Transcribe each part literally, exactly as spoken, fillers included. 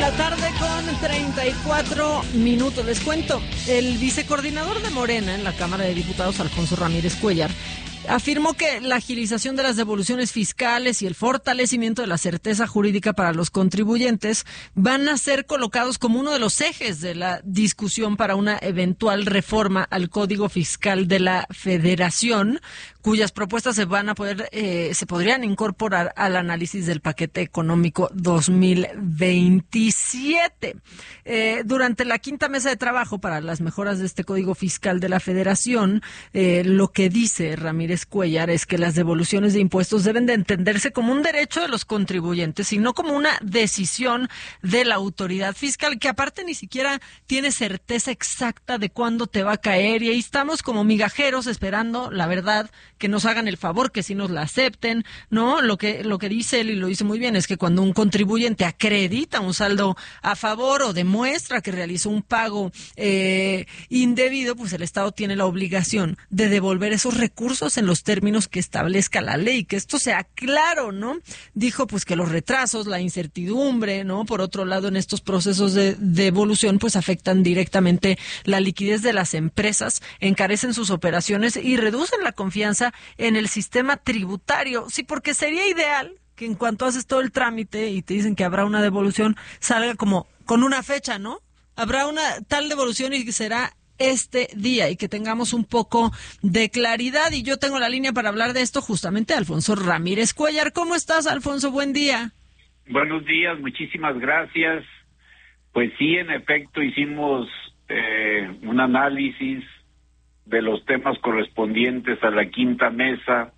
la tarde con treinta y cuatro minutos. Les cuento, el vicecoordinador de Morena en la Cámara de Diputados, Alfonso Ramírez Cuéllar, afirmó que la agilización de las devoluciones fiscales y el fortalecimiento de la certeza jurídica para los contribuyentes van a ser colocados como uno de los ejes de la discusión para una eventual reforma al Código Fiscal de la Federación, cuyas propuestas se van a poder, eh, se podrían incorporar al análisis del paquete económico dos mil veintisiete. Eh, durante la quinta mesa de trabajo para las mejoras de este Código Fiscal de la Federación, eh, lo que dice Ramírez Cuéllar es que las devoluciones de impuestos deben de entenderse como un derecho de los contribuyentes y no como una decisión de la autoridad fiscal, que aparte ni siquiera tiene certeza exacta de cuándo te va a caer, y ahí estamos como migajeros esperando, la verdad, que nos hagan el favor, que sí nos la acepten, ¿no? Lo que lo que dice él, y lo dice muy bien, es que cuando un contribuyente acredita un saldo a favor o demuestra que realizó un pago eh, indebido, pues el Estado tiene la obligación de devolver esos recursos en los términos que establezca la ley, que esto sea claro, ¿no? Dijo pues que los retrasos, la incertidumbre, ¿no? Por otro lado, en estos procesos de devolución, pues afectan directamente la liquidez de las empresas, encarecen sus operaciones y reducen la confianza en el sistema tributario. Sí, porque sería ideal que en cuanto haces todo el trámite y te dicen que habrá una devolución, salga como con una fecha, ¿no? Habrá una tal devolución y será este día, y que tengamos un poco de claridad. Y yo tengo la línea para hablar de esto justamente Alfonso Ramírez Cuéllar. ¿Cómo estás, Alfonso? Buen día. Buenos días, muchísimas gracias. Pues sí, en efecto, hicimos eh, un análisis de los temas correspondientes a la quinta mesa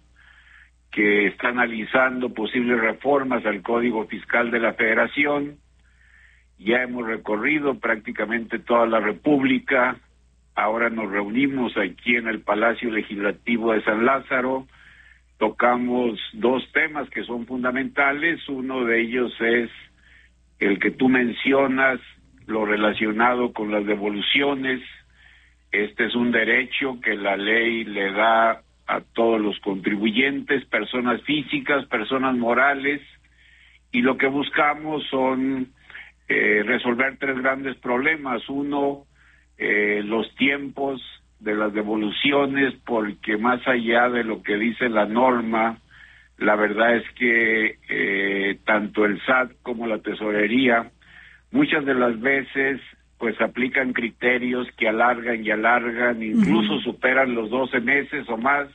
que está analizando posibles reformas al Código Fiscal de la Federación. Ya hemos recorrido prácticamente toda la República. Ahora nos reunimos aquí en el Palacio Legislativo de San Lázaro. Tocamos dos temas que son fundamentales. Uno de ellos es el que tú mencionas, lo relacionado con las devoluciones. Este es un derecho que la ley le da a todos los contribuyentes, personas físicas, personas morales, y lo que buscamos son eh, resolver tres grandes problemas. Uno, eh, los tiempos de las devoluciones, porque más allá de lo que dice la norma, la verdad es que eh, tanto el S A T como la Tesorería muchas de las veces pues aplican criterios que alargan y alargan, incluso uh-huh. superan los doce meses o más,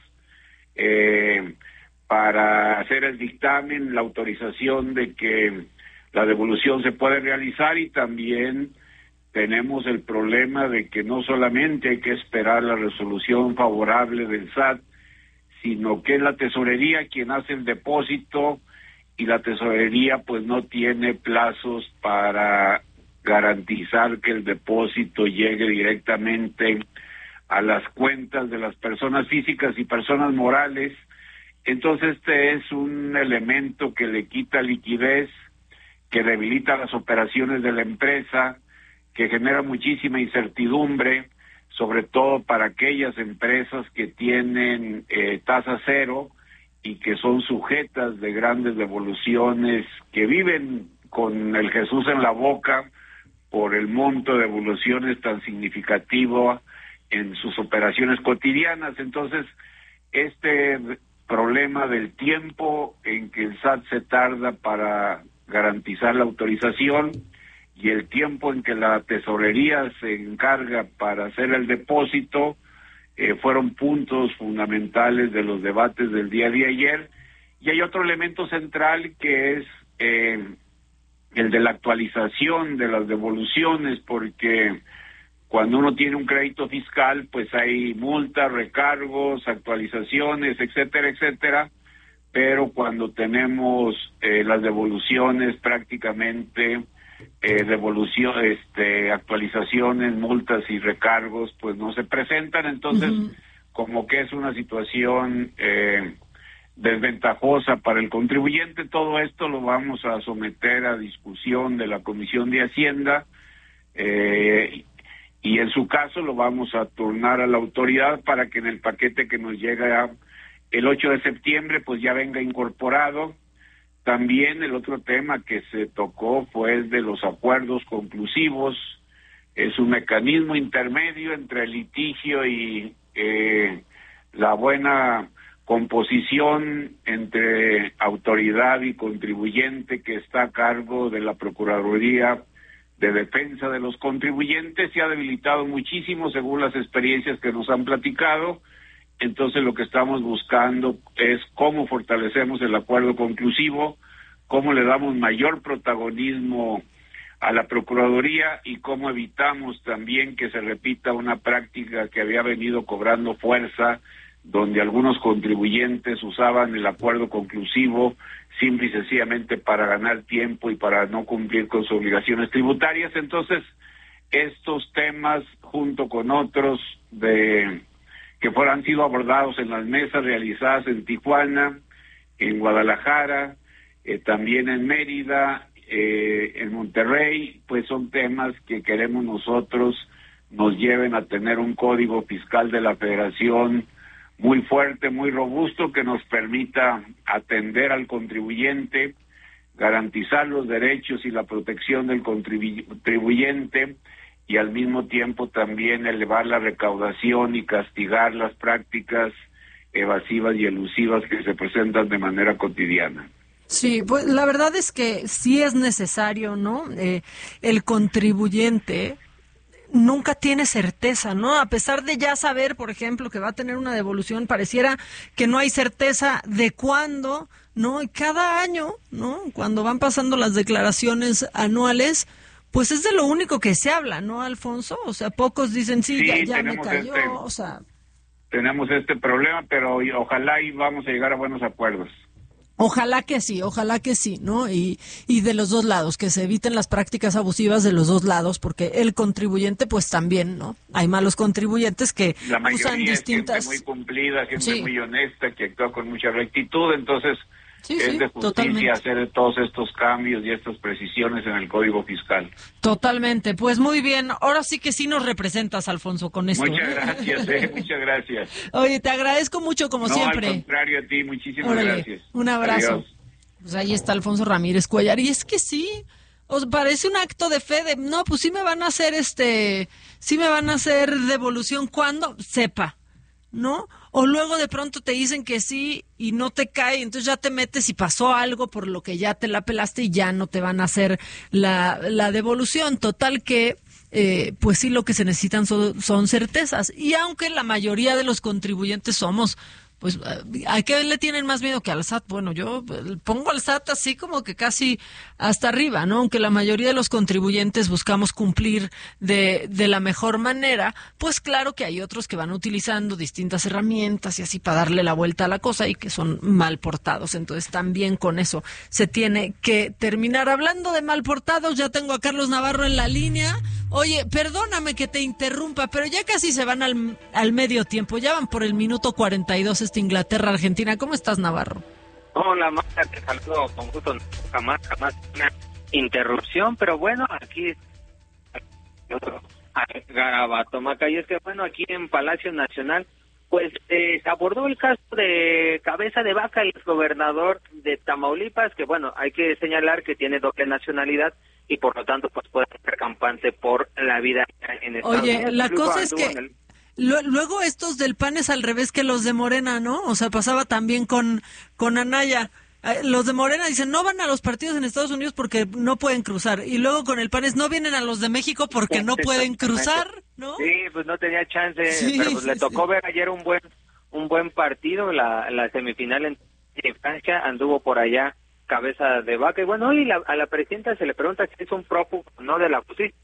eh, para hacer el dictamen, la autorización de que la devolución se puede realizar. Y también tenemos el problema de que no solamente hay que esperar la resolución favorable del S A T, sino que es la Tesorería quien hace el depósito, y la Tesorería pues no tiene plazos para garantizar que el depósito llegue directamente a las cuentas de las personas físicas y personas morales. Entonces este es un elemento que le quita liquidez, que debilita las operaciones de la empresa, que genera muchísima incertidumbre, sobre todo para aquellas empresas que tienen eh, tasa cero y que son sujetas de grandes devoluciones, que viven con el Jesús en la boca por el monto de devoluciones tan significativo en sus operaciones cotidianas. Entonces, este problema del tiempo en que el S A T se tarda para garantizar la autorización y el tiempo en que la Tesorería se encarga para hacer el depósito, eh, fueron puntos fundamentales de los debates del día de ayer. Y hay otro elemento central que es eh, el de la actualización de las devoluciones, porque cuando uno tiene un crédito fiscal, pues hay multas, recargos, actualizaciones, etcétera, etcétera, pero cuando tenemos eh, las devoluciones prácticamente eh, devolución, este, actualizaciones, multas y recargos, pues no se presentan. Entonces, uh-huh. como que es una situación eh, desventajosa para el contribuyente. Todo esto lo vamos a someter a discusión de la Comisión de Hacienda, eh, y en su caso lo vamos a turnar a la autoridad para que en el paquete que nos llega el ocho de septiembre pues ya venga incorporado. También el otro tema que se tocó fue el de los acuerdos conclusivos. Es un mecanismo intermedio entre el litigio y eh, la buena composición entre autoridad y contribuyente que está a cargo de la Procuraduría de Defensa de los Contribuyentes. Se ha debilitado muchísimo según las experiencias que nos han platicado. Entonces lo que estamos buscando es cómo fortalecemos el acuerdo conclusivo, cómo le damos mayor protagonismo a la Procuraduría y cómo evitamos también que se repita una práctica que había venido cobrando fuerza, donde algunos contribuyentes usaban el acuerdo conclusivo simple y sencillamente para ganar tiempo y para no cumplir con sus obligaciones tributarias. Entonces, estos temas, junto con otros de que fueran sido abordados en las mesas realizadas en Tijuana, en Guadalajara, eh, también en Mérida, eh, en Monterrey, pues son temas que queremos nosotros nos lleven a tener un código fiscal de la Federación muy fuerte, muy robusto, que nos permita atender al contribuyente, garantizar los derechos y la protección del contribuyente y al mismo tiempo también elevar la recaudación y castigar las prácticas evasivas y elusivas que se presentan de manera cotidiana. Sí, pues la verdad es que sí es necesario, ¿no? Eh, el contribuyente nunca tiene certeza, ¿no? A pesar de ya saber, por ejemplo, que va a tener una devolución, pareciera que no hay certeza de cuándo, ¿no? Y cada año, ¿no? Cuando van pasando las declaraciones anuales, pues es de lo único que se habla, ¿no, Alfonso? O sea, pocos dicen, sí, sí ya, ya me cayó, este, o sea... Tenemos este problema, pero ojalá y vamos a llegar a buenos acuerdos. Ojalá que sí, ojalá que sí, ¿no? Y, y de los dos lados, que se eviten las prácticas abusivas de los dos lados, porque el contribuyente, pues también, ¿no? Hay malos contribuyentes que la mayoría usan distintas... es gente muy cumplida, gente sí. muy honesta, que actúa con mucha rectitud, entonces sí, es sí, de justicia totalmente. hacer todos estos cambios y estas precisiones en el Código Fiscal. Totalmente, pues muy bien, ahora sí que sí nos representas, Alfonso, con esto. Muchas gracias, eh, muchas gracias. Oye, te agradezco mucho, como no, siempre. al contrario a ti, muchísimas Órale, gracias. Un abrazo. Adiós. Pues ahí está Alfonso Ramírez Cuellar, y es que sí, os parece un acto de fe de, no, pues sí me van a hacer este, sí me van a hacer devolución cuando sepa, ¿no? O luego de pronto te dicen que sí y no te cae, entonces ya te metes y pasó algo por lo que ya te la pelaste y ya no te van a hacer la, la devolución. Total que, eh, pues sí, lo que se necesitan son, son certezas. Y aunque la mayoría de los contribuyentes somos... Pues, ¿a qué le tienen más miedo que al S A T? Bueno, yo pongo al S A T así como que casi hasta arriba, ¿no? Aunque la mayoría de los contribuyentes buscamos cumplir de, de la mejor manera, pues claro que hay otros que van utilizando distintas herramientas y así para darle la vuelta a la cosa y que son mal portados. Entonces también con eso se tiene que terminar. Hablando de mal portados, ya tengo a Carlos Navarro en la línea. Oye, perdóname que te interrumpa, pero ya casi se van al, al medio tiempo, ya van por el minuto cuarenta y dos este Inglaterra-Argentina. ¿Cómo estás, Navarro? Hola, Marta, te saludo con gusto, jamás, jamás una interrupción, pero bueno, aquí otro garabato, Maca, y es que bueno, aquí en Palacio Nacional, pues eh, se abordó el caso de Cabeza de Vaca, el gobernador de Tamaulipas, que bueno, hay que señalar que tiene doble nacionalidad, y por lo tanto pues puede ser campante por la vida en Estados Oye, Unidos. la Incluso cosa es que el... luego estos del P A N es al revés que los de Morena, ¿no? O sea, pasaba también con, con Anaya. Los de Morena dicen, no van a los partidos en Estados Unidos porque no pueden cruzar. Y luego con el P A N es, no vienen a los de México porque no pueden cruzar, ¿no? Sí, pues no tenía chance, sí, pero pues sí, le tocó sí. ver ayer un buen un buen partido, la, la semifinal en, en Francia, anduvo por allá Cabeza de Vaca. Y bueno, hoy la, a la presidenta se le pregunta si es un prófugo, no de la justicia.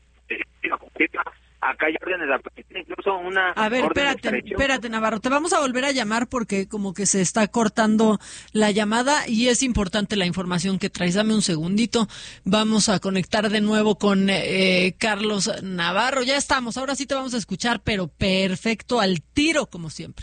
Acá hay órdenes de la presidenta, incluso una... A ver, espérate, espérate, Navarro, te vamos a volver a llamar porque como que se está cortando la llamada y es importante la información que traes. Dame un segundito, vamos a conectar de nuevo con eh, Carlos Navarro. Ya estamos, ahora sí te vamos a escuchar, pero perfecto, al tiro, como siempre.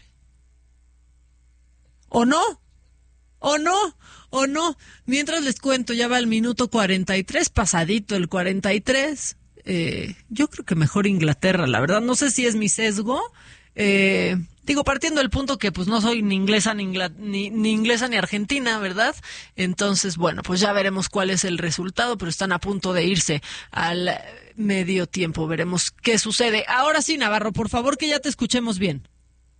¿O no? ¿O no? ¿O no? Mientras les cuento, ya va el minuto cuarenta y tres, pasadito el cuarenta y tres. Eh, yo creo que mejor Inglaterra, la verdad. No sé si es mi sesgo, eh, Digo, partiendo del punto que pues no soy ni inglesa ni, ingla, ni, ni inglesa ni argentina, ¿verdad? Entonces, bueno, pues ya veremos cuál es el resultado, pero están a punto de irse al medio tiempo. Veremos qué sucede. Ahora sí, Navarro, por favor, que ya te escuchemos bien.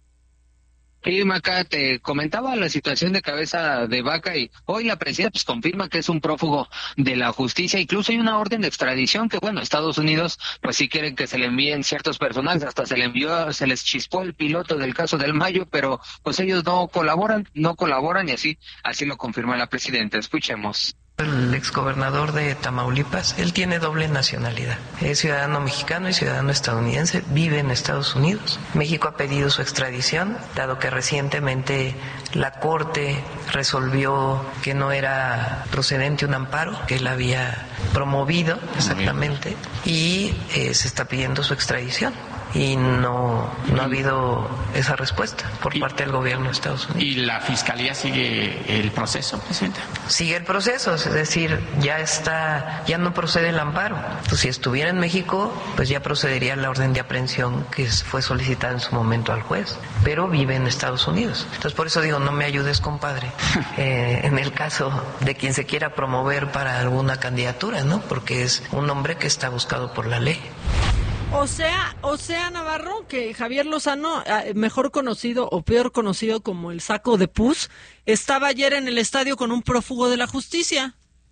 Sí, Maca, te comentaba la situación de Cabeza de Vaca y hoy la presidenta pues confirma que es un prófugo de la justicia. Incluso hay una orden de extradición que, bueno, Estados Unidos pues sí quieren que se le envíen ciertos personajes, hasta se le envió, se les chispó el piloto del caso del Mayo, pero pues ellos no colaboran, no colaboran y así, así lo confirma la presidenta. Escuchemos. El exgobernador de Tamaulipas, él tiene doble nacionalidad, es ciudadano mexicano y ciudadano estadounidense, vive en Estados Unidos. México ha pedido su extradición, dado que recientemente la Corte resolvió que no era procedente un amparo que él había promovido exactamente y eh, se está pidiendo su extradición. Y no, no ha habido esa respuesta por y, parte del gobierno de Estados Unidos. ¿Y la Fiscalía sigue el proceso, presidenta? Sigue el proceso, es decir, ya está, ya no procede el amparo. Pues si estuviera en México, pues ya procedería la orden de aprehensión que fue solicitada en su momento al juez, pero vive en Estados Unidos. Entonces por eso digo, no me ayudes, compadre, eh, en el caso de quien se quiera promover para alguna candidatura, ¿no? Porque es un hombre que está buscado por la ley. O sea, o sea, Navarro, que Javier Lozano, mejor conocido o peor conocido como el Saco de Pus, estaba ayer en el estadio con un prófugo de la justicia.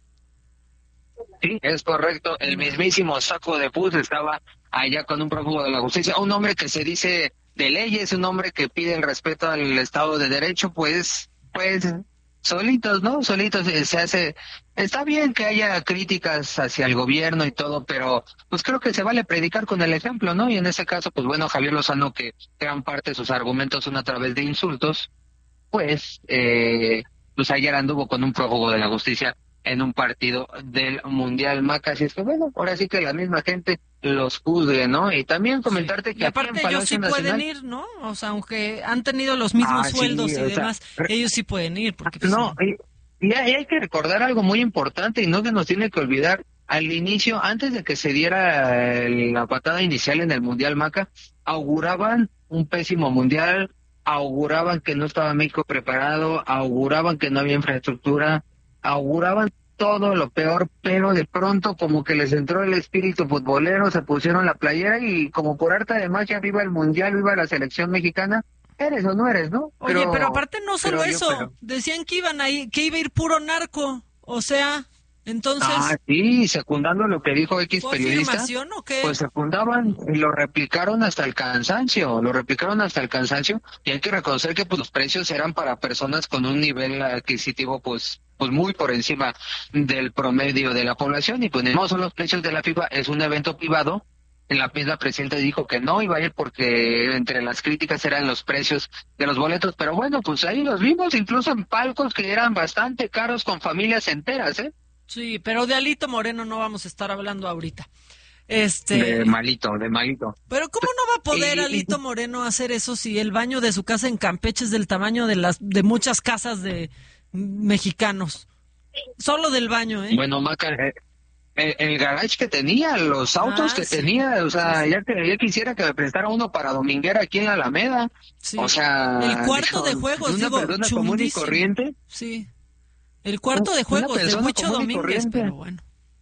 Sí, es correcto. El mismísimo Saco de Pus estaba allá con un prófugo de la justicia. Un hombre que se dice de leyes, un hombre que pide el respeto al Estado de Derecho, pues, pues... solitos, ¿no? Solitos se hace... Está bien que haya críticas hacia el gobierno y todo, pero pues creo que se vale predicar con el ejemplo, ¿no? Y en ese caso, pues bueno, Javier Lozano, que gran parte de sus argumentos son a través de insultos, pues, eh, pues ayer anduvo con un prófugo de la justicia en un partido del Mundial, Maca. Así es que bueno, ahora sí que la misma gente los juzgue, ¿no? Y también comentarte sí. que y aparte ellos sí Nacional... pueden ir, ¿no? O sea, aunque han tenido los mismos ah, sueldos sí, y demás, sea, ellos sí pueden ir. Porque pues, no, y, y hay que recordar algo muy importante y no se nos tiene que olvidar. Al inicio, antes de que se diera la patada inicial en el Mundial, Maca, auguraban un pésimo Mundial, auguraban que no estaba México preparado, auguraban que no había infraestructura, auguraban todo lo peor, pero de pronto como que les entró el espíritu futbolero, se pusieron la playera y como por arte de magia, viva el Mundial, viva la selección mexicana, eres o no eres, ¿no? Pero, Oye, pero aparte no solo eso, yo, pero... decían que iban ahí, que iba a ir puro narco, o sea, entonces... Ah, sí, secundando lo que dijo X periodista, ¿o qué? Pues secundaban y lo replicaron hasta el cansancio, lo replicaron hasta el cansancio, y hay que reconocer que pues los precios eran para personas con un nivel adquisitivo pues pues muy por encima del promedio de la población, y pues no son los precios de la FIFA, es un evento privado. En la misma presidenta dijo que no iba a ir porque entre las críticas eran los precios de los boletos, pero bueno, pues ahí los vimos, incluso en palcos que eran bastante caros con familias enteras, ¿eh? Sí, pero de Alito Moreno no vamos a estar hablando ahorita. Este... De malito, de malito. Pero ¿cómo no va a poder y, Alito Moreno hacer eso si el baño de su casa en Campeche es del tamaño de las de muchas casas de mexicanos? Solo del baño, ¿eh? Bueno, Maca, eh, el, el garage que tenía, los autos ah, que sí. tenía, o sea, sí, sí. Ya, que, ya quisiera que me prestara uno para dominguera aquí en la Alameda. Sí. O sea... El cuarto digo, de juegos, una digo, persona común y corriente. Sí. El cuarto de juegos de Huicho Domínguez, pero bueno.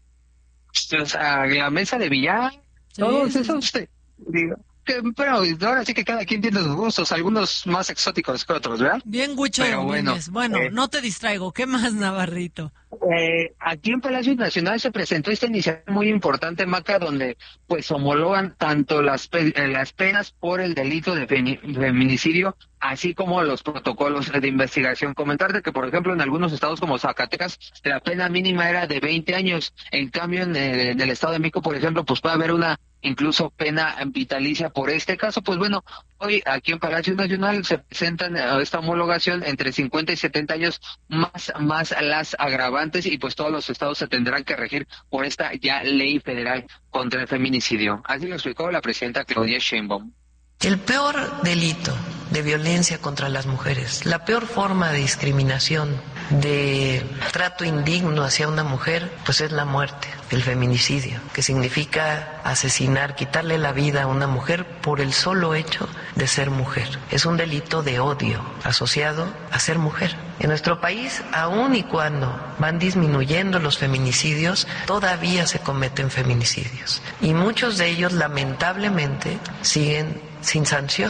O sea, la mesa de billar, sí, todos sí. esos, digo, que, pero ahora sí que cada quien tiene sus gustos, algunos más exóticos que otros, ¿verdad? Bien, Huicho Domínguez. Bueno, bueno eh, no te distraigo. ¿Qué más, Navarrito? Eh, aquí en Palacio Nacional se presentó esta iniciativa muy importante, Maca, donde pues homologan tanto las, pe las penas por el delito de feminicidio, así como los protocolos de investigación. Comentarte que, por ejemplo, en algunos estados como Zacatecas, la pena mínima era de veinte años. En cambio, en el, en el estado de México, por ejemplo, pues puede haber una incluso pena vitalicia por este caso. Pues bueno, hoy aquí en Palacio Nacional se presentan esta homologación entre cincuenta y setenta años más, más las agravantes, y pues todos los estados se tendrán que regir por esta ya ley federal contra el feminicidio. Así lo explicó la presidenta Claudia Sheinbaum. El peor delito de violencia contra las mujeres. La peor forma de discriminación, de trato indigno hacia una mujer, pues es la muerte, el feminicidio, que significa asesinar, quitarle la vida a una mujer por el solo hecho de ser mujer. Es un delito de odio asociado a ser mujer. En nuestro país, aun y cuando van disminuyendo los feminicidios, todavía se cometen feminicidios. Y muchos de ellos, lamentablemente, siguen sin sanción.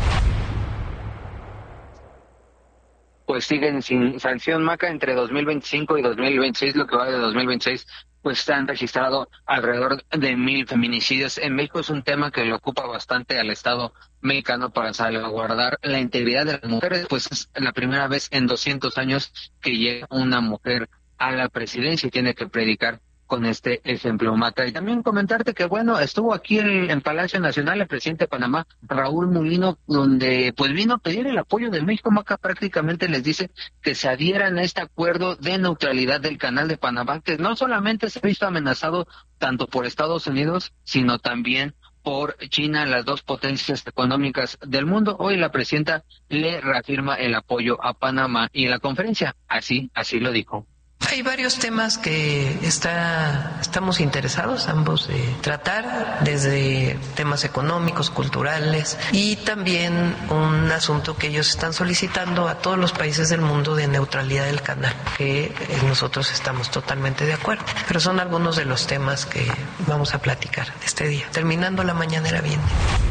Pues siguen sin sanción, Maca. Entre dos mil veinticinco y dos mil veintiséis, lo que va de dos mil veintiséis, pues se han registrado alrededor de mil feminicidios. En México es un tema que le ocupa bastante al Estado mexicano para salvaguardar la integridad de las mujeres, pues es la primera vez en doscientos años que llega una mujer a la presidencia y tiene que predicar con este ejemplo, Maca. Y también comentarte que, bueno, estuvo aquí en, en Palacio Nacional el presidente de Panamá, Raúl Mulino, donde pues vino a pedir el apoyo de México. Maca prácticamente les dice que se adhieran a este acuerdo de neutralidad del Canal de Panamá, que no solamente se ha visto amenazado tanto por Estados Unidos, sino también por China, las dos potencias económicas del mundo. Hoy la presidenta le reafirma el apoyo a Panamá y en la conferencia así, así lo dijo. Hay varios temas que está, estamos interesados ambos de tratar, desde temas económicos, culturales y también un asunto que ellos están solicitando a todos los países del mundo de neutralidad del canal, que nosotros estamos totalmente de acuerdo. Pero son algunos de los temas que vamos a platicar este día, terminando la mañanera bien.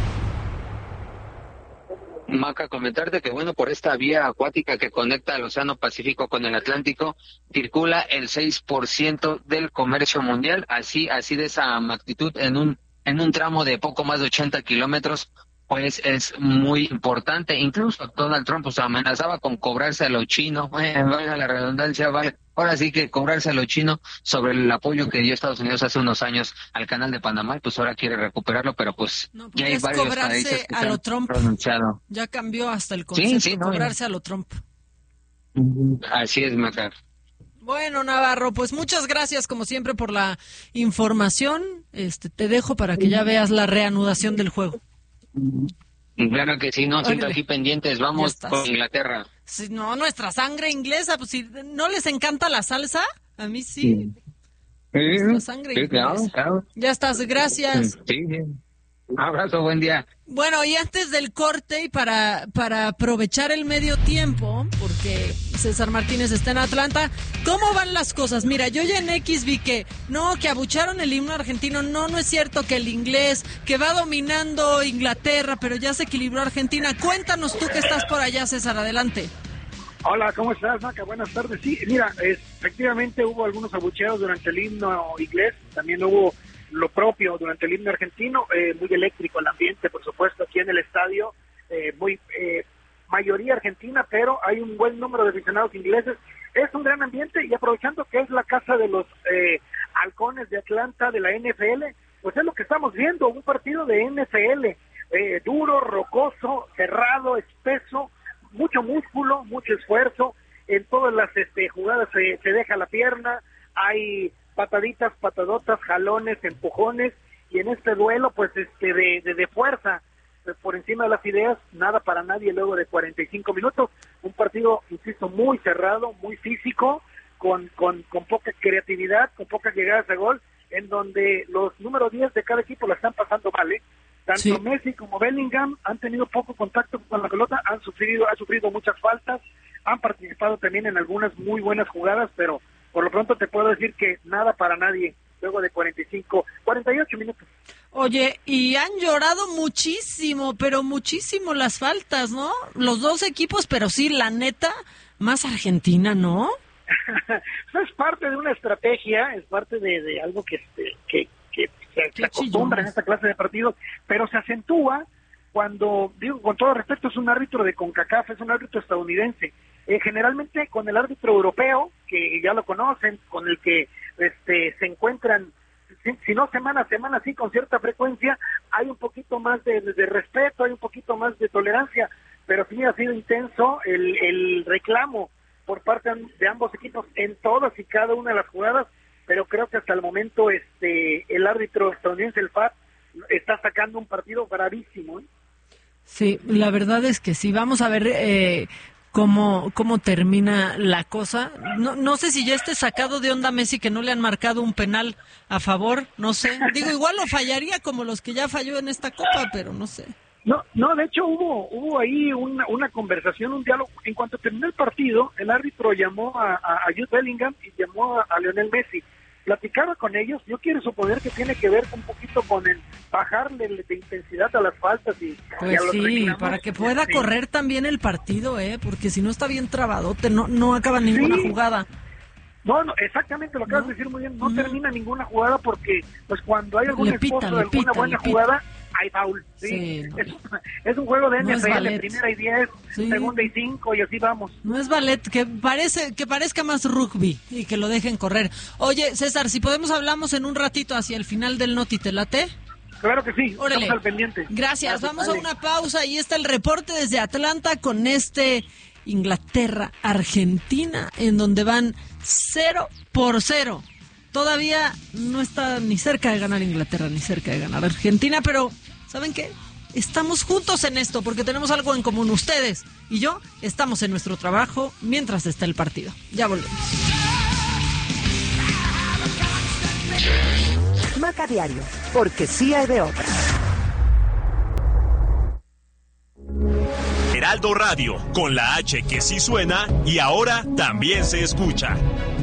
Maca, comentarte que, bueno, por esta vía acuática que conecta el Océano Pacífico con el Atlántico, circula el seis por ciento del comercio mundial, así así de esa magnitud en un en un tramo de poco más de ochenta kilómetros, pues es muy importante. Incluso Donald Trump pues amenazaba con cobrarse a lo chino, eh, valga la redundancia, vale. Ahora sí que cobrarse a lo chino sobre el apoyo que dio Estados Unidos hace unos años al Canal de Panamá, y pues ahora quiere recuperarlo, pero pues no, ya hay varios países que se han pronunciado. Ya cambió hasta el concepto, sí, sí, no, cobrarse a lo Trump. Así es, Maca. Bueno, Navarro, pues muchas gracias como siempre por la información. Este, te dejo para que ya veas la reanudación del juego. Claro que sí, no, siempre aquí pendientes, vamos con Inglaterra. Si no, nuestra sangre inglesa, pues si no les encanta la salsa, a mí sí. Sí, nuestra sangre sí, inglesa. Claro, claro. Ya estás, gracias. Sí, sí. Un abrazo, buen día. Bueno, y antes del corte y para, para aprovechar el medio tiempo, porque César Martínez está en Atlanta, ¿cómo van las cosas? Mira, yo ya en X vi que no, que abucharon el himno argentino, no, no es cierto, que el inglés, que va dominando Inglaterra, pero ya se equilibró Argentina. Cuéntanos tú que estás por allá, César, adelante. Hola, ¿cómo estás, Maca? Buenas tardes. Sí, mira, efectivamente hubo algunos abucheos durante el himno inglés, también hubo lo propio durante el himno argentino, eh, muy eléctrico el ambiente, por supuesto, aquí en el estadio, eh, muy eh, mayoría argentina, pero hay un buen número de aficionados ingleses. Es un gran ambiente, y aprovechando que es la casa de los eh, halcones de Atlanta de la N F L, pues es lo que estamos viendo, un partido de N F L, eh, duro, rocoso, cerrado, espeso, mucho músculo, mucho esfuerzo, en todas las este, jugadas se, se deja la pierna, hay pataditas, patadotas, jalones, empujones, y en este duelo pues este de, de, de fuerza, pues, por encima de las ideas, nada para nadie luego de cuarenta y cinco minutos, un partido, insisto, muy cerrado, muy físico, con, con, con poca creatividad, con pocas llegadas a gol, en donde los número diez de cada equipo la están pasando mal, ¿eh? Tanto sí. Messi como Bellingham han tenido poco contacto con la pelota, han sufrido, han sufrido muchas faltas, han participado también en algunas muy buenas jugadas, pero por lo pronto te puedo decir que nada para nadie luego de cuarenta y cinco, cuarenta y ocho minutos. Oye, y han llorado muchísimo, pero muchísimo las faltas, ¿no? Los dos equipos, pero sí, la neta, más Argentina, ¿no? Es parte de una estrategia, es parte de, de algo que, este, que, que se, se acostumbra en esta clase de partidos, pero se acentúa cuando, digo, con todo respeto, es un árbitro de CONCACAF, es un árbitro estadounidense. Eh, generalmente con el árbitro europeo, que ya lo conocen, con el que este, se encuentran, si, si no semana a semana, sí, con cierta frecuencia, hay un poquito más de, de respeto, hay un poquito más de tolerancia, pero sí ha sido intenso el, el reclamo por parte de ambos equipos en todas y cada una de las jugadas, pero creo que hasta el momento este el árbitro estadounidense, el F A T, está sacando un partido bravísimo, ¿eh? Sí, la verdad es que sí. Vamos a ver eh, cómo cómo termina la cosa. No no sé si ya esté sacado de onda Messi que no le han marcado un penal a favor, no sé. Digo, igual lo fallaría como los que ya falló en esta Copa, pero no sé. No, no, de hecho hubo hubo ahí una, una conversación, un diálogo. En cuanto terminó el partido, el árbitro llamó a, a, a Jude Bellingham y llamó a, a Lionel Messi. Platicaba con ellos. Yo quiero suponer que tiene que ver un poquito con el bajarle de intensidad a las faltas y, pues y a los sí, reclamos. para que pueda sí. correr también el partido, eh, porque si no está bien trabadote, no no acaba ninguna sí. jugada. No, no, exactamente, lo acabas ¿No? de decir muy bien. No Uh-huh. termina ninguna jugada porque, pues, cuando hay algún Le pitan, esfuerzo de le alguna pitan, buena le pitan. jugada, hay foul. Sí, Sí, no. es, es un juego de No N es F L, ballet. primera y diez, Sí. segunda y cinco, y así vamos. No es ballet, que parece que parezca más rugby y que lo dejen correr. Oye, César, si podemos hablamos en un ratito hacia el final del Noti, ¿te late? Claro que sí, Órale. estamos al pendiente. Gracias, vamos dale. a una pausa y está el reporte desde Atlanta con este Inglaterra-Argentina, en donde van cero por cero. Todavía no está ni cerca de ganar Inglaterra, ni cerca de ganar Argentina, pero ¿saben qué? Estamos juntos en esto porque tenemos algo en común. Ustedes y yo estamos en nuestro trabajo mientras está el partido. Ya volvemos. Maca Diario, porque sí hay de otra. Heraldo Radio, con la H que sí suena y ahora también se escucha.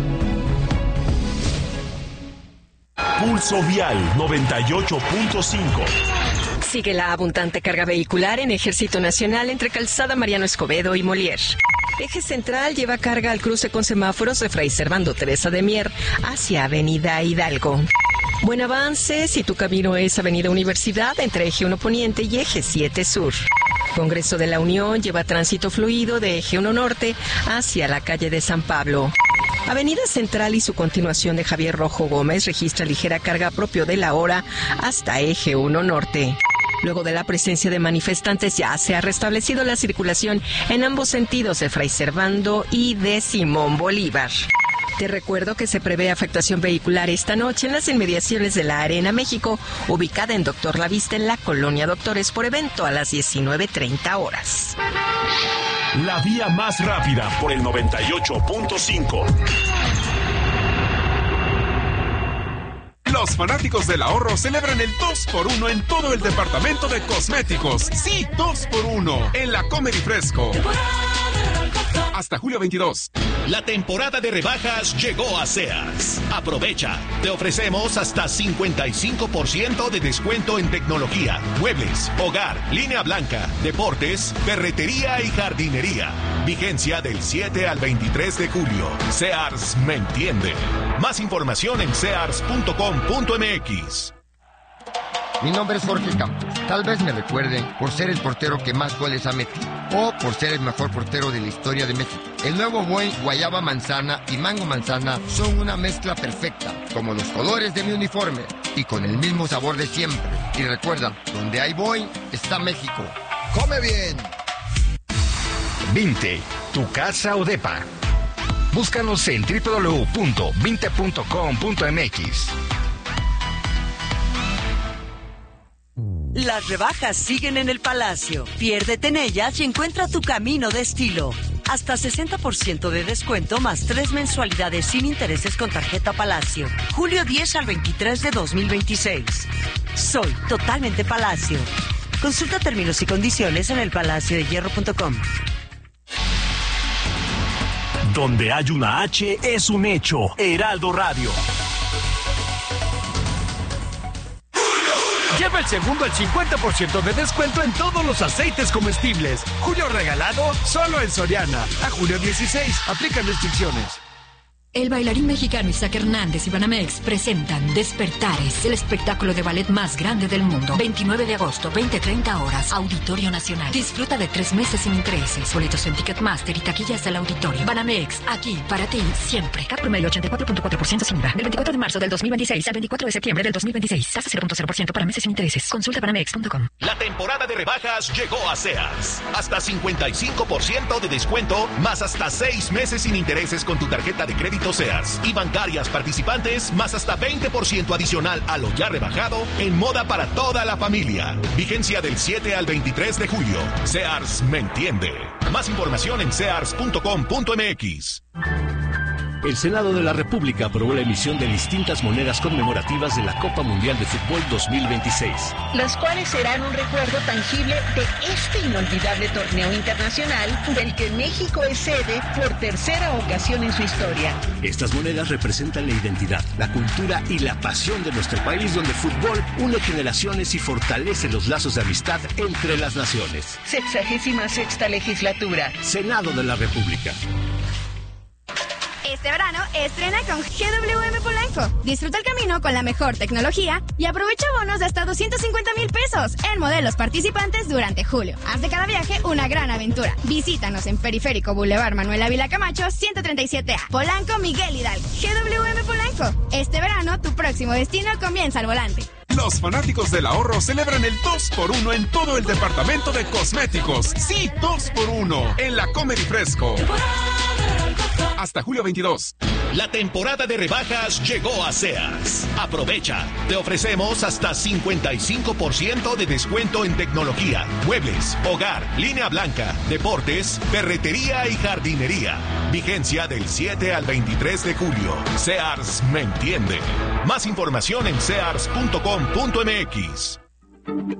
Pulso Vial noventa y ocho punto cinco. Sigue la abundante carga vehicular en Ejército Nacional entre Calzada Mariano Escobedo y Molière. Eje central lleva carga al cruce con semáforos de Fray Servando Teresa de Mier hacia Avenida Hidalgo. Buen avance si tu camino es Avenida Universidad entre Eje uno Poniente y Eje siete Sur. Congreso de la Unión lleva tránsito fluido de Eje uno Norte hacia la calle de San Pablo. Avenida Central y su continuación de Javier Rojo Gómez registra ligera carga propio de la hora hasta Eje uno Norte. Luego de la presencia de manifestantes ya se ha restablecido la circulación en ambos sentidos de Fray Servando y de Simón Bolívar. Te recuerdo que se prevé afectación vehicular esta noche en las inmediaciones de la Arena México, ubicada en Doctor Lavista en la Colonia Doctores, por evento a las diecinueve treinta horas. La vía más rápida por el noventa y ocho punto cinco. Los fanáticos del ahorro celebran el dos por uno en todo el departamento de cosméticos. Sí, dos por uno en la Comedy Fresco. Hasta julio veintidós. La temporada de rebajas llegó a Sears. Aprovecha. Te ofrecemos hasta cincuenta y cinco por ciento de descuento en tecnología, muebles, hogar, línea blanca, deportes, ferretería y jardinería. Vigencia del siete al veintitrés de julio. Sears me entiende. Más información en sears punto com punto m x. Mi nombre es Jorge Campos. Tal vez me recuerden por ser el portero que más goles ha metido o por ser el mejor portero de la historia de México. El nuevo Boeing Guayaba Manzana y Mango Manzana son una mezcla perfecta, como los colores de mi uniforme y con el mismo sabor de siempre. Y recuerda, donde hay Boeing está México. ¡Come bien! Vinte, tu casa o depa. Búscanos en doble u doble u doble u punto vinte punto com punto m x. Las rebajas siguen en el Palacio. Piérdete en ellas y encuentra tu camino de estilo. Hasta sesenta por ciento de descuento más tres mensualidades sin intereses con tarjeta Palacio. Julio diez al veintitrés de dos mil veintiséis. Soy totalmente Palacio. Consulta términos y condiciones en el palacio de hierro punto com. Donde hay una H es un hecho. Heraldo Radio. Lleva el segundo al cincuenta por ciento de descuento en todos los aceites comestibles. Julio regalado solo en Soriana. A julio dieciséis. Aplican restricciones. El bailarín mexicano Isaac Hernández y Banamex presentan Despertares, el espectáculo de ballet más grande del mundo. veintinueve de agosto, veinte treinta horas, Auditorio Nacional. Disfruta de tres meses sin intereses. Boletos en Ticketmaster y taquillas del auditorio. Banamex, aquí para ti siempre. Cap promedio ochenta y cuatro punto cuatro por ciento sin I V A. Del veinticuatro de marzo del dos mil veintiséis al veinticuatro de septiembre del dos mil veintiséis. Tasa cero punto cero por ciento para meses sin intereses. Consulta banamex punto com. La temporada de rebajas llegó a Sears. Hasta cincuenta y cinco por ciento de descuento, más hasta seis meses sin intereses con tu tarjeta de crédito crédito Sears y bancarias participantes más hasta veinte por ciento adicional a lo ya rebajado en moda para toda la familia. Vigencia del siete al veintitrés de julio. Sears me entiende. Más información en sears punto com punto m x. El Senado de la República aprobó la emisión de distintas monedas conmemorativas de la Copa Mundial de Fútbol dos mil veintiséis. Las cuales serán un recuerdo tangible de este inolvidable torneo internacional del que México es sede por tercera ocasión en su historia. Estas monedas representan la identidad, la cultura y la pasión de nuestro país, donde el fútbol une generaciones y fortalece los lazos de amistad entre las naciones. Sexagésima sexta legislatura. Senado de la República. Este verano estrena con G W M Polanco. Disfruta el camino con la mejor tecnología y aprovecha bonos de hasta doscientos cincuenta mil pesos en modelos participantes durante julio. Haz de cada viaje una gran aventura. Visítanos en Periférico Boulevard Manuel Ávila Camacho, ciento treinta y siete A. Polanco, Miguel Hidalgo. G W M Polanco. Este verano tu próximo destino comienza al volante. Los fanáticos del ahorro celebran el dos por uno en todo el departamento de cosméticos. Sí, dos por uno en la Comer y Fresco. Hasta julio veintidós. La temporada de rebajas llegó a Sears. Aprovecha. Te ofrecemos hasta cincuenta y cinco por ciento de descuento en tecnología, muebles, hogar, línea blanca, deportes, ferretería y jardinería. Vigencia del siete al veintitrés de julio. Sears me entiende. Más información en sears punto com punto m x.